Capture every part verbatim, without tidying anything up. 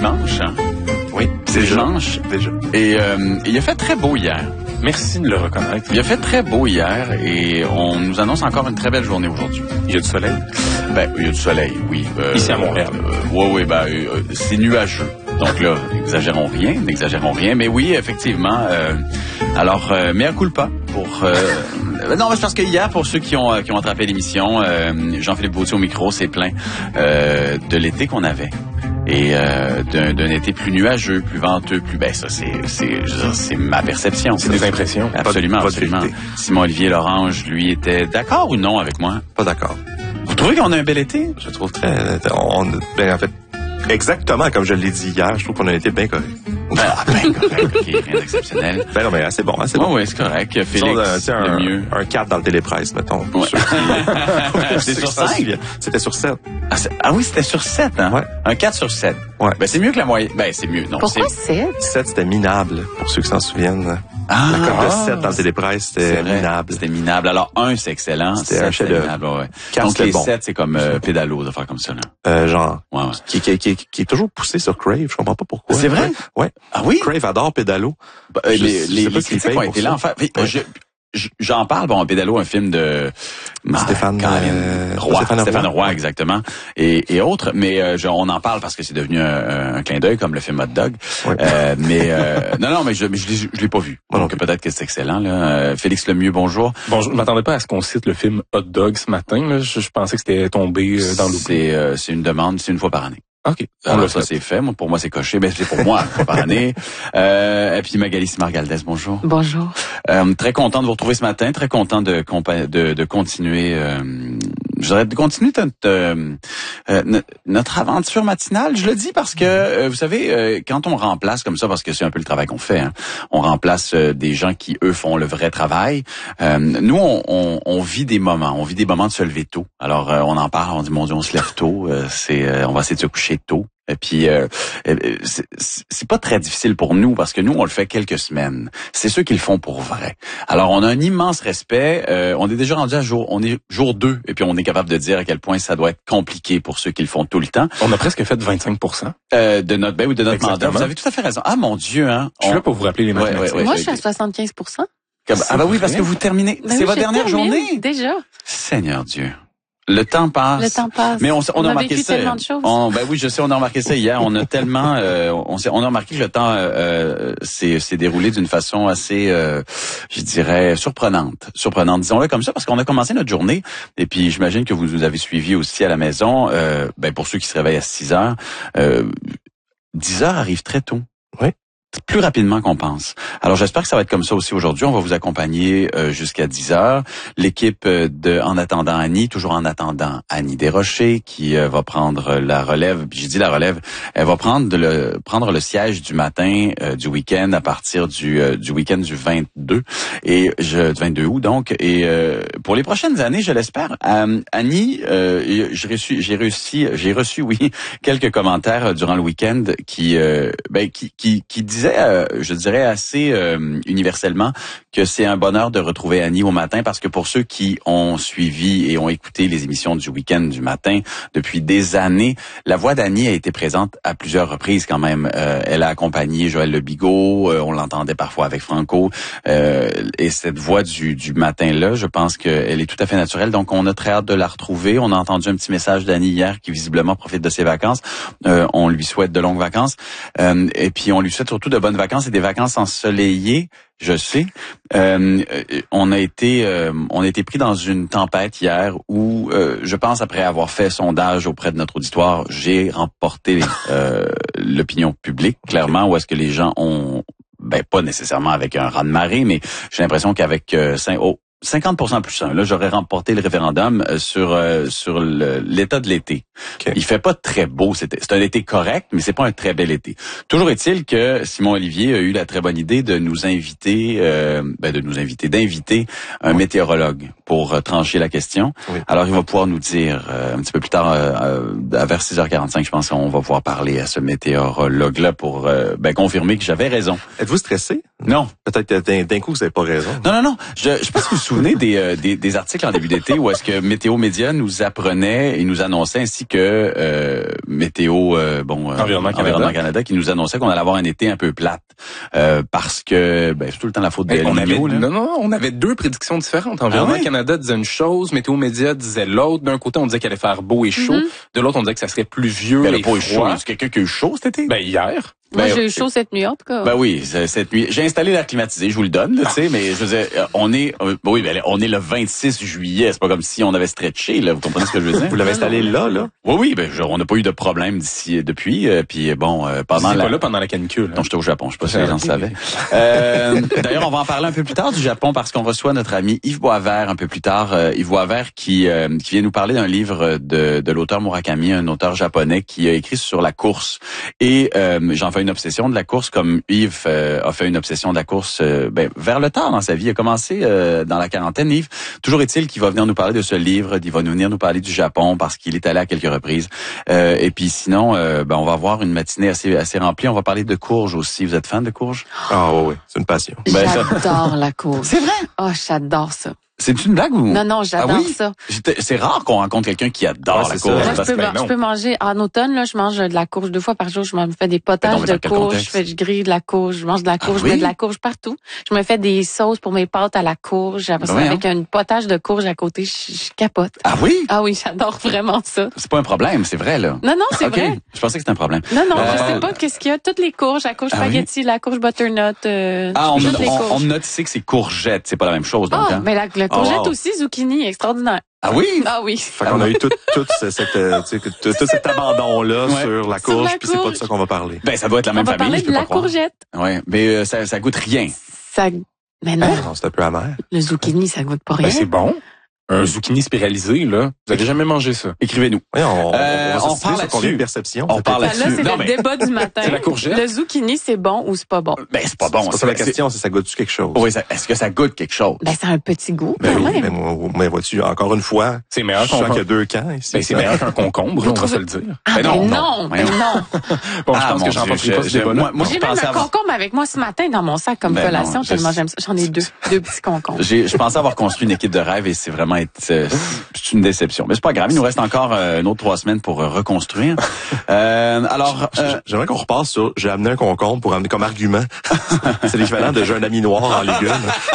dimanche. Hein? Oui, c'est déjà. dimanche. Déjà. Et euh, il a fait très beau hier. Merci de le reconnaître. Il a fait très beau hier et on nous annonce encore une très belle journée aujourd'hui. Il y a du soleil. Ben, il y a du soleil, oui. Euh, Ici à Montréal. Euh, oui, oui, ben, euh, c'est nuageux. Donc là, n'exagérons rien, n'exagérons rien. Mais oui, effectivement. Euh, alors, euh, mea culpa pour... Euh, non, mais c'est parce que hier, pour ceux qui ont qui ont attrapé l'émission, euh, Jean-Philippe Gauthier au micro s'est plaint euh, de l'été qu'on avait. Et euh, d'un, d'un été plus nuageux, plus venteux, plus... Ben ça, c'est c'est, je veux dire, c'est ma perception. C'est des impressions. Absolument, Pas de- absolument. pas de vérité. Simon-Olivier Lorange, lui, était d'accord ou non avec moi? Pas d'accord. Vous trouvez qu'on a un bel été? Je trouve très... On, ben, en fait, exactement comme je l'ai dit hier, je trouve qu'on a été bien correct. Ah, ben correct, ok, rien d'exceptionnel. Ben non, mais assez bon, assez Oui, bon. oui, c'est correct. Félix, Disons, euh, tu sais, le un, mieux. un quatre dans le télépresse, mettons. pour Ouais. ceux qui- C'est ceux sur qui s'en cinq? souviennent. C'était sur sept. Ah, c'est- ah oui, c'était sur sept, hein? Ouais. Un quatre sur sept. Ouais. Ben, c'est mieux que la moyenne. Ben, c'est mieux. Non, Pourquoi c'est... sept? sept, c'était minable, pour ceux qui s'en souviennent. Ah, La cote de ah, sept dans le télépresse, c'est c'était vrai. minable. C'était minable. Alors, un, c'est excellent. C'était sept, un chef-d'œuvre. minable, ouais. Quatre, Donc, c'était les bon. sept, c'est comme euh, pédalo, de faire comme ça, là. Euh, genre, Ouais, ouais. qui, qui, qui, qui est toujours poussé sur Crave, je comprends pas pourquoi. C'est vrai? Ouais. Ah oui? Crave adore Pédalo. Ben, euh, Je- les, je les, sais pas les s'ils critiques payent ont pour été ça. là. Enfin, fait, Ouais. je- je- j'en parle, bon, Pédalo, un film de Stéphane, Caroline euh, Roy, Stéphane Stéphane Roy. Roy, exactement, et, et autres. Mais euh, je- on en parle parce que c'est devenu un, un clin d'œil comme le film Hot Dog. Ouais. Euh, mais euh, non, non, mais je, mais je, l'ai- je l'ai pas vu. Moi non Donc peut-être que c'est excellent. Là. Euh, Félix Lemieux, bonjour. Bon, je m'attendais pas à ce qu'on cite le film Hot Dog ce matin. Là. Je, je pensais que c'était tombé euh, dans l'oubli. C'est euh, c'est une demande, c'est une fois par année. OK. On Alors l'a ça fait. c'est fait. Moi, pour moi c'est coché. Ben c'est pour moi une fois par année. Euh, et puis Magali Simard-Galdès, bonjour. Bonjour. Euh, très content de vous retrouver ce matin, très content de compa- de, de continuer, euh, je dirais de continuer notre, euh, euh, no- notre aventure matinale. Je le dis parce que euh, vous savez, euh, quand on remplace comme ça, parce que c'est un peu le travail qu'on fait, hein, on remplace euh, des gens qui eux font le vrai travail. Euh, nous, on, on, on vit des moments, on vit des moments de se lever tôt. Alors euh, on en parle, on dit mon Dieu, on se lève tôt, euh, c'est, euh, on va essayer de se coucher tôt. Et puis, euh, euh, c'est, c'est pas très difficile pour nous parce que nous, on le fait quelques semaines. C'est ceux qui le font pour vrai. Alors, on a un immense respect. Euh, on est déjà rendu à jour, on est jour deux, et puis on est capable de dire à quel point ça doit être compliqué pour ceux qui le font tout le temps. On a presque fait vingt-cinq pour cent. Euh, de notre, ben oui, de notre mandat. Exactement. Vous avez tout à fait raison. Ah mon Dieu, hein. Je suis On- là pour vous rappeler les Ouais, mathématiques. ouais, ouais. Moi, je suis à soixante-quinze pour cent. Comme- ah bah oui, vrai? parce que vous terminez. Ben c'est oui, votre je dernière termine, journée. Déjà. Seigneur Dieu. Le temps passe. Le temps passe. Mais on, s- on, On a a remarqué vécu ça. tellement de choses. On- ben oui, je sais, on a remarqué ça hier. On a tellement, euh, on, s'est- on a remarqué que le temps euh, euh, s'est, s'est déroulé d'une façon assez, euh, je dirais, surprenante. Surprenante, disons-le comme ça, parce qu'on a commencé notre journée. Et puis, j'imagine que vous nous avez suivis aussi à la maison. Euh, ben pour ceux qui se réveillent à six heures, euh, dix heures arrive très tôt. Oui. Plus rapidement qu'on pense. Alors j'espère que ça va être comme ça aussi aujourd'hui. On va vous accompagner euh, jusqu'à dix heures. L'équipe euh, de En attendant Annie, toujours en attendant Annie Desrochers, qui euh, va prendre la relève. Puis j'ai dit la relève, elle va prendre le prendre le siège du matin euh, du week-end à partir du euh, du week-end du vingt-deux et je du vingt-deux août donc. Et euh, pour les prochaines années, je l'espère. Euh, Annie, euh, j'ai reçu j'ai réussi j'ai reçu oui quelques commentaires durant le week-end qui euh, ben qui qui qui disaient Euh, je dirais assez euh, universellement que c'est un bonheur de retrouver Annie au matin parce que pour ceux qui ont suivi et ont écouté les émissions du week-end du matin depuis des années, la voix d'Annie a été présente à plusieurs reprises quand même. Euh, elle a accompagné Joël Le Bigot, euh, on l'entendait parfois avec Franco, euh, et cette voix du, du matin-là, je pense qu'elle est tout à fait naturelle, donc on a très hâte de la retrouver. On a entendu un petit message d'Annie hier qui visiblement profite de ses vacances. Euh, on lui souhaite de longues vacances, euh, et puis on lui souhaite surtout de bonnes vacances et des vacances ensoleillées, je sais. Euh, on a été euh, on a été pris dans une tempête hier où, euh, je pense, après avoir fait sondage auprès de notre auditoire, j'ai remporté euh, l'opinion publique, clairement, où est-ce que les gens ont, ben pas nécessairement avec un raz-de-marée, mais j'ai l'impression qu'avec euh, cinq, oh, cinquante pour cent plus un. Là, j'aurais remporté le référendum euh, sur euh, sur le, l'état de l'été. Okay. Il fait pas très beau. C'est, c'est un été correct, mais c'est pas un très bel été. Toujours est-il que Simon Olivier a eu la très bonne idée de nous inviter, euh, ben de nous inviter, d'inviter un oui. météorologue pour euh, trancher la question. Oui. Alors, il va pouvoir nous dire euh, un petit peu plus tard, euh, à vers six heures quarante-cinq, je pense qu'on va pouvoir parler à ce météorologue-là pour euh, ben, confirmer que j'avais raison. Êtes-vous stressé? Non. Peut-être que d'un, d'un coup, vous n'avez pas raison. Non, non, non. Je ne sais pas si vous vous souvenez des, euh, des, des articles en début d'été où est-ce que Météo Média nous apprenait et nous annonçait, ainsi que euh, Météo euh, bon euh, Environnement Canada. Environnement Canada, qui nous annonçait qu'on allait avoir un été un peu plate euh, parce que ben, c'est tout le temps la faute de Hey, on El Niño, avait, là. non, non, on avait deux prédictions différentes. Environnement Ah oui? Canada disait une chose, Météo Média disait l'autre. D'un côté, on disait qu'il allait faire beau et chaud. Mm-hmm. De l'autre, on disait que ça serait pluvieux Ben, le et pot est chaud. froid. Est-ce que quelqu'un qui a eu chaud cet été? Ben, hier. Moi, Ben, j'ai eu chaud cette nuit, en tout cas. Ben oui, c'est- cette nuit. J'ai installé l'air climatisé, je vous le donne, là, tu sais, mais je veux dire, euh, on est, euh, oui, ben, on est le vingt-six juillet, c'est pas comme si on avait stretché, là, vous comprenez ce que je veux dire? Vous l'avez installé là, là? Oui, oui, ben, je- on n'a pas eu de problème d'ici, depuis, euh, puis bon, euh, pendant C'est la... pas là pendant la canicule. Non, Hein. j'étais au Japon, je sais pas si les gens le savaient. Euh, d'ailleurs, on va en parler un peu plus tard du Japon parce qu'on reçoit notre ami Yves Boisvert un peu plus tard. Euh, Yves Boisvert qui, euh, qui vient nous parler d'un livre de, de l'auteur Murakami, un auteur japonais qui a écrit sur la course. Et euh, j'en fais une obsession de la course, comme Yves euh, a fait une obsession de la course euh, ben, vers le tard dans sa vie. Il a commencé euh, dans la quarantaine, Yves. Toujours est-il qu'il va venir nous parler de ce livre, il va nous venir nous parler du Japon parce qu'il est allé à quelques reprises. Euh, et puis sinon, euh, ben, on va avoir une matinée assez, assez remplie. On va parler de courges aussi. Vous êtes fan de courges? Ah oui, oui, c'est une passion. Ben, ça- J'adore la courge. C'est vrai? Oh, j'adore ça. C'est une blague ou? Non, non, j'adore Ah oui? ça. J'étais- C'est rare qu'on rencontre quelqu'un qui adore Ouais, la c'est courge. ça. Moi, je parce peux, que- man- non. je peux manger, en automne, là, je mange de la courge deux fois par jour. Je me fais des Mais potages non, mais de dans quel courge, contexte? je fais, je grille de la courge, je mange de la courge, Ah je mets oui? de la courge partout. Je me fais des sauces pour mes pâtes à la courge. Après ça, Ben avec un potage de courge à côté, je, je capote. Ah oui? Ah oui, j'adore vraiment ça. C'est pas un problème, c'est vrai, là. Non, non, c'est OK. vrai. Je pensais que c'était un problème. Non, non, Euh, je sais pas qu'est-ce qu'il y a. Toutes les courges, la courge Ah oui? spaghetti, la courge butternut, euh, Ah, on, toutes les on, on courges. me note ici que c'est courgette. C'est pas la même chose, donc. Ah, hein? mais la, la courgette wow. aussi, zucchini, extraordinaire. Ah oui? Ah oui. Fait qu'on a eu tout, tout ce- cette, euh, tu sais, que- tout, tout cet abandon-là Ouais. sur la Sur courge, la puis c'est pas de courge. ça qu'on va parler. Ben, ça doit être la On même va famille, parler je de peux la pas croire. courgette. Ouais, mais euh, ça, ça goûte rien. Ça, mais non, Non, c'est un peu amer. le zucchini, ça goûte pas rien. Ben, c'est bon. Un zucchini spiralisé, là. Vous avez jamais mangé ça. Écrivez-nous. Oui, on, Euh, on va on s'assister parle sur combien de là-dessus. perceptions. On peut-être. parle Ben là, là-dessus. c'est Non, le mais- débat du matin. C'est la courgette. Le zucchini, c'est bon ou c'est pas bon? Ben, c'est pas bon. C'est pas ça la question, c'est ça goûte-tu quelque chose? Oui, ça- est-ce que ça goûte quelque chose? Ben, ça a un petit goût, Ben quand oui, même. mais, moi, mais vois-tu, encore une fois, C'est je meilleur sens qu'on qu'il y a deux camps ici. Ben, c'est meilleur qu'un concombre, on va se le dire. Ah, Ben ben non, non, non. ben Voyons. non. Bon, je Ah, pense mon que j'en Dieu, pas pris pas je- ce je- débat-là. moi- moi, J'ai je même pensais un avoir- concombre avec moi ce matin dans mon sac comme Ben collation, non, je- tellement j'aime ça. J'en ai deux, deux petits concombres. J'ai, je pensais avoir construit une équipe de rêve et c'est vraiment être, euh, c'est une déception. Mais c'est pas grave, il nous reste encore euh, une autre trois semaines pour euh, reconstruire. Euh, alors, euh, J'aimerais qu'on repasse sur j'ai amené un concombre pour amener comme argument. C'est l'équivalent de j'ai un ami noir en légumes.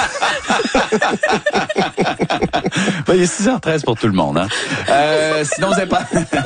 ben, il est six heures treize pour tout le monde. Hein. Euh, sinon, vous avez pas,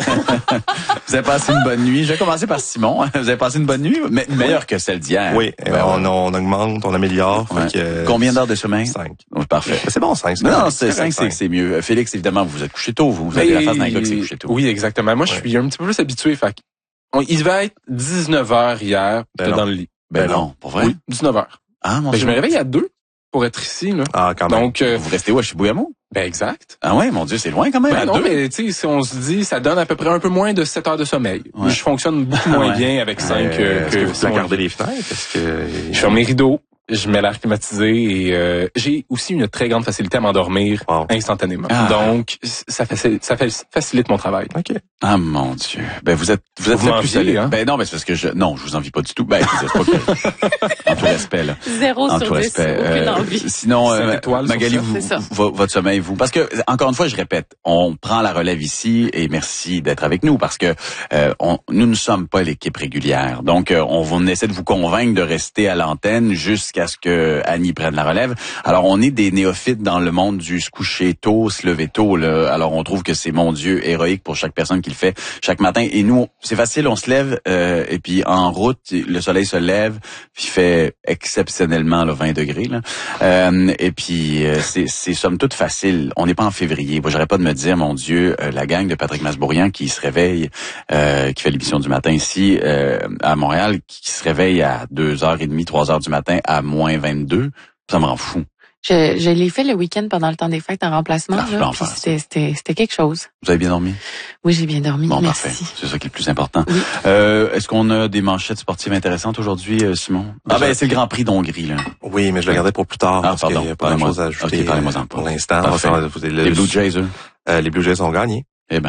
vous avez passé une bonne nuit. Je vais commencer par Simon. Vous avez passé une bonne nuit, mais meilleure que celle d'hier. Oui, Ben, on, on augmente, on améliore. ouais. Fait que, euh, Combien d'heures de sommeil? Cinq. Oui, parfait. Mais c'est bon, cinq. Non, non, correct. c'est cinq, c'est, c'est mieux. Félix, évidemment, vous vous êtes couché tôt. Vous, vous avez la face d'un gars qui s'est couché tôt. Oui, exactement. Moi, je Ouais. suis un petit peu plus habitué. Fait que- on- il devait être dix-neuf heures hier, Ben j'étais non. dans le lit. Ben Ben non, pour vrai. Oui, dix-neuf heures. Ah, mon Ben, je Dieu. me réveille à deux pour être ici, là. Ah, quand même. Donc, euh, Vous restez où, à Chibougamau? ben, exact. Ah ouais, mon Dieu, c'est loin quand même. Ben à non, deux. mais tu sais, si on se dit, ça donne à peu près un peu moins de sept heures de sommeil. Ouais. Je fonctionne beaucoup moins Ouais. bien avec cinq Euh, euh, Est-ce que vous Simon. placardez les fenêtres? Est-ce que... Je ferme mes rideaux, je mets l'air climatisé et euh, j'ai aussi une très grande facilité à m'endormir Wow. instantanément. Ah. Donc, ça, facilite, ça fait- facilite mon travail. OK. Ah mon Dieu. Ben vous êtes vous êtes Vous le plus m'enviez, solide. hein? Ben non, mais c'est parce que je non, je vous envie pas du tout. Ben c'est pas que en tout respect là. Zéro En sur tout dix, respect. aucune Euh, envie. sinon Cinq euh, étoiles sur Magali ça, vous, c'est ça. vo- votre sommeil vous parce que encore une fois je répète, on prend la relève ici et merci d'être avec nous parce que euh, on, nous ne sommes pas l'équipe régulière. Donc euh, on, on essaie de vous convaincre de rester à l'antenne jusqu'à ce que Annie prenne la relève. Alors on est des néophytes dans le monde du se coucher tôt, se lever tôt là. Alors on trouve que c'est mon Dieu héroïque pour chaque personne qui le fait chaque matin et nous c'est facile, on se lève euh, et puis en route, le soleil se lève, puis il fait exceptionnellement là, vingt degrés. Là. Euh, et puis euh, c'est, c'est somme toute facile. On n'est pas en février. Moi, j'aurais pas de me dire, mon Dieu, euh, la gang de Patrick Masbourian qui se réveille, euh, qui fait l'émission du matin ici euh, à Montréal, qui se réveille à deux heures trente, trois heures du matin à moins vingt-deux, ça me rend fou. Je, je l'ai fait le week-end pendant le temps des fêtes en remplacement. Ah, je peux là, en puis faire ça. c'était, c'était, c'était quelque chose. Vous avez bien dormi? Oui, j'ai bien dormi. Bon, merci. parfait. C'est ça qui est le plus important. Oui. Euh, est-ce qu'on a des manchettes sportives intéressantes aujourd'hui, euh, Simon? Ah ben, c'est le Grand Prix d'Hongrie, là. Oui, mais je le gardais pour plus tard. Ah, parce pardon. qu'il n'y a pas Parlez-moi. grand-chose à ajouter Ok, parlez-moi en euh, pas. pour l'instant. Parfait. On va faire- vous- le- Les Blue Jays, eux? euh, les Blue Jays ont gagné. Eh ben.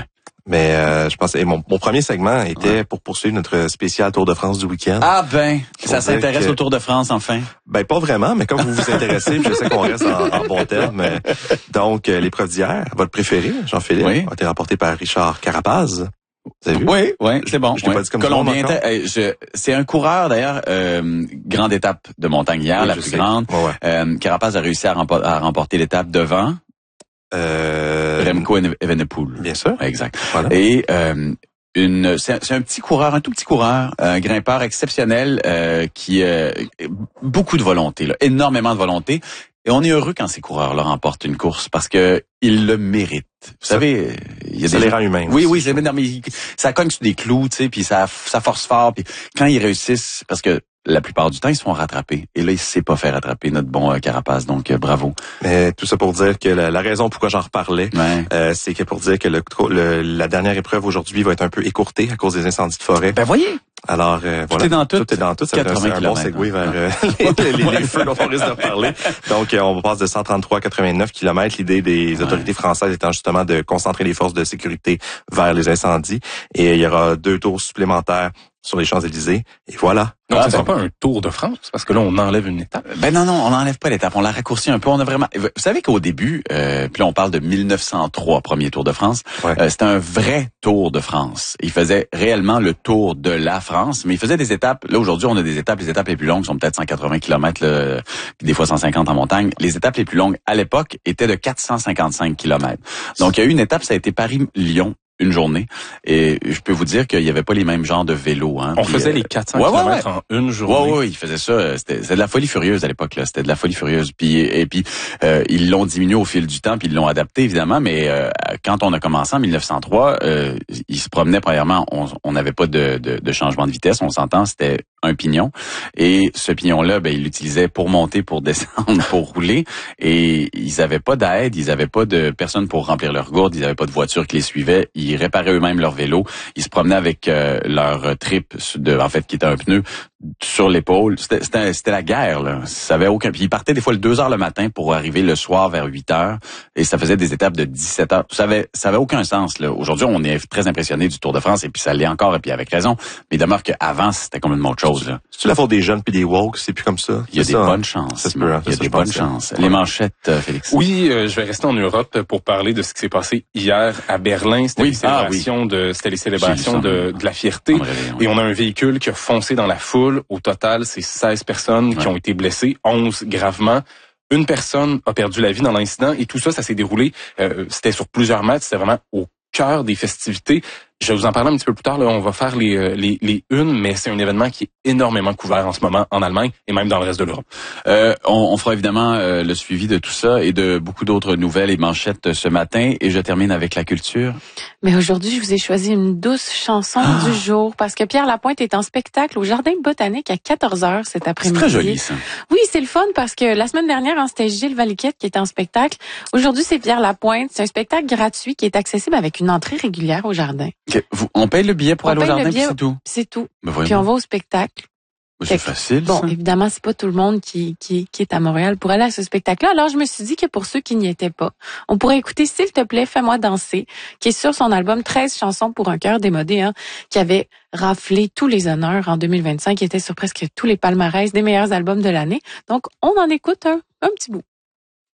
Mais euh, je pensais, et mon, mon premier segment était ouais. pour poursuivre notre spécial Tour de France du week-end. Ah ben, ça s'intéresse que, au Tour de France enfin. Ben pas vraiment, mais comme vous vous intéressez, je sais qu'on reste en, en bon terme. Donc euh, l'épreuve d'hier, votre préféré, Jean-Philippe, oui. a été remporté par Richard Carapaz. Vous avez vu? Oui, oui, c'est bon. Je t'ai ouais. pas dit comme Colombien, je, c'est un coureur d'ailleurs, euh, grande étape de montagne hier, oui, la plus sais. grande. Ouais, ouais. Euh, Carapaz a réussi à, rempo- à remporter l'étape devant. Euh... Remco Evenepoel. Bien sûr. Exact. Voilà. Et euh, une, c'est, c'est un petit coureur, un tout petit coureur, un grimpeur exceptionnel euh, qui a euh, beaucoup de volonté, là, énormément de volonté. Et on est heureux quand ces coureurs-là remportent une course parce que ils le méritent. Vous ça, savez, il y a ça des les rend humains. Oui, oui, c'est mais ça cogne sur des clous, tu sais, puis ça, ça force fort. Puis quand ils réussissent, parce que la plupart du temps, ils se font rattraper. Et là, il s'est pas fait rattraper, notre bon euh, Carapace. Donc, euh, bravo. Mais tout ça pour dire que la, la raison pourquoi j'en reparlais, ouais. euh, c'est que pour dire que le, le, la dernière épreuve aujourd'hui va être un peu écourtée à cause des incendies de forêt. Ben voyez. Alors, euh, tout voilà. Est dans tout. Tout est dans tout. Ça va être un bon segue vers euh, les, les, les feux dont on risque de parler. Donc, euh, on passe de cent trente-trois à quatre-vingt-neuf kilomètres. L'idée des autorités ouais. françaises étant justement de concentrer les forces de sécurité vers les incendies. Et il y aura deux tours supplémentaires sur les Champs-Élysées. Et voilà. Donc, ah, ce ne ben, sera pas un Tour de France, parce que là, on enlève une étape. Ben non, non, on n'enlève pas l'étape. On l'a raccourci un peu. On a vraiment. Vous savez qu'au début, euh, puis là, on parle de mille neuf cent trois, premier Tour de France. Ouais. Euh, c'était un vrai Tour de France. Il faisait réellement le tour de la France, mais il faisait des étapes. Là, aujourd'hui, on a des étapes. Les étapes les plus longues sont peut-être cent quatre-vingts kilomètres, là, puis des fois cent cinquante en montagne. Les étapes les plus longues, à l'époque, étaient de quatre cent cinquante-cinq kilomètres. Donc, il y a eu une étape, ça a été Paris-Lyon. Une journée. Et je peux vous dire qu'il n'y avait pas les mêmes genres de vélos. Hein. On Puis, faisait euh, les quatre cents ouais, kilomètres ouais, ouais. en une journée. Ouais, ouais, ils faisaient ça. C'était, c'était de la folie furieuse à l'époque. Là, c'était de la folie furieuse. Puis et puis euh, ils l'ont diminué au fil du temps, puis ils l'ont adapté évidemment. Mais euh, quand on a commencé en mille neuf cent trois, euh, ils se promenaient premièrement. On n'avait pas de, de, de changement de vitesse. On s'entend, c'était un pignon. Et ce pignon-là, ben ils l'utilisaient pour monter, pour descendre, pour rouler. Et ils avaient pas d'aide, ils avaient pas de personne pour remplir leur gourde, ils avaient pas de voiture qui les suivait. Ils réparaient eux-mêmes leur vélo. Ils se promenaient avec euh, leur trip, de, en fait, qui était un pneu sur l'épaule. C'était, c'était, c'était la guerre, là. Ça avait aucun. Puis ils partaient des fois le deux heures le matin pour arriver le soir vers huit heures. Et ça faisait des étapes de dix-sept heures. Ça avait, ça avait aucun sens, là. Aujourd'hui, on est très impressionné du Tour de France et puis ça l'est encore et puis avec raison. Mais il demeure qu'avant, c'était complètement autre chose, là. C'est-tu la faute des jeunes puis des woke? C'est plus comme ça? Il y a c'est des ça, bonnes hein? chances. Ça se peut, hein? Il y a ça, des bonnes chances. Les manchettes, euh, Félix. Oui, euh, je vais rester en Europe pour parler de ce qui s'est passé hier à Berlin. C'était oui. les célébrations ah, oui. de, c'était les célébrations de, de la fierté. On réveille, oui. Et on a un véhicule qui a foncé dans la foule. Au total, c'est seize personnes ouais. qui ont été blessées, onze gravement. Une personne a perdu la vie dans l'incident et tout ça, ça s'est déroulé. Euh, c'était sur plusieurs mètres. C'était vraiment au cœur des festivités. Je vais vous en parler un petit peu plus tard. Là, on va faire les, les, les unes, mais c'est un événement qui est énormément couvert en ce moment en Allemagne et même dans le reste de l'Europe. Euh, on, on fera évidemment euh, le suivi de tout ça et de beaucoup d'autres nouvelles et manchettes ce matin. Et je termine avec la culture. Mais aujourd'hui, je vous ai choisi une douce chanson ah. du jour parce que Pierre Lapointe est en spectacle au Jardin botanique à quatorze heures cet après-midi. C'est très joli, ça. Oui, c'est le fun parce que la semaine dernière, hein, c'était Gilles Valiquette qui était en spectacle. Aujourd'hui, c'est Pierre Lapointe. C'est un spectacle gratuit qui est accessible avec une entrée régulière au jardin. Okay. Vous, on paye le billet pour on aller au jardin, billet, puis c'est tout? C'est tout. Ben puis on va au spectacle. Ben c'est facile, Bon, ça. évidemment, c'est pas tout le monde qui, qui, qui est à Montréal pour aller à ce spectacle-là. Alors, je me suis dit que pour ceux qui n'y étaient pas, on pourrait écouter S'il te plaît, fais-moi danser, qui est sur son album treize chansons pour un cœur démodé, hein, qui avait raflé tous les honneurs en deux mille vingt-cinq, qui était sur presque tous les palmarès des meilleurs albums de l'année. Donc, on en écoute un, un petit bout.